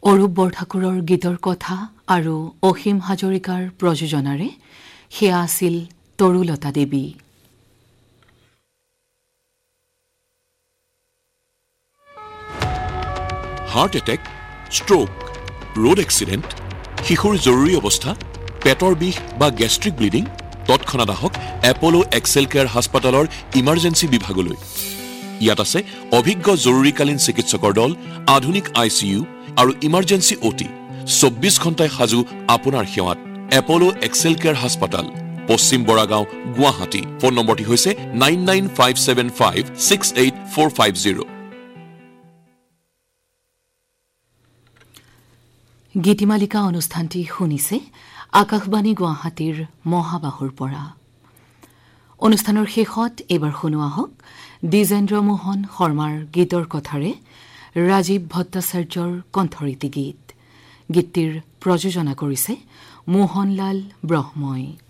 অৰূপ বৰঠাকুৰৰ গীতৰ কথা আৰু অসীম হাজৰিকাৰ প্ৰযোজনাৰে সেয়া আছিল তৰুলতা দেৱী। Heart attack, stroke, road accident, শিশুৰ জৰুৰী অৱস্থা, পেটৰ বিষ বা গেষ্ট্ৰিক ব্লিডিং তৎক্ষণাৎ আহক এপলো এক্সেল কেয়াৰ হাস্পাতালৰ ইমাৰ্জেঞ্চি বিভাগলৈ। ইয়াত আছে অভিজ্ঞ জৰুৰীকালীন চিকিৎসকৰ দল, আধুনিক ICU আৰু ইমাৰ্জেঞ্চি OT। 24 ঘণ্টাই সাজু আপোনাৰ সেৱাত। এপলো এক্সেল কেয়াৰ হাস্পাতাল, পশ্চিম বৰাগাঁও, গুৱাহাটী। ফোন নম্বৰটি হৈছে 9957568450। গীতিমালিকা অনুষ্ঠানটি শুনিছে আকাশবাণী গুৱাহাটীৰ মহাবাহুৰ পৰা। অনুষ্ঠানৰ শেষত এইবাৰ শুনোৱা হওক দ্বিজেন্দ্ৰ মোহন শৰ্মাৰ গীতৰ কথাৰে ৰাজীৱ ভট্টাচাৰ্যৰ কণ্ঠৰীতি গীত। গীতটিৰ প্ৰযোজনা কৰিছে মোহনলাল ব্ৰহ্মই।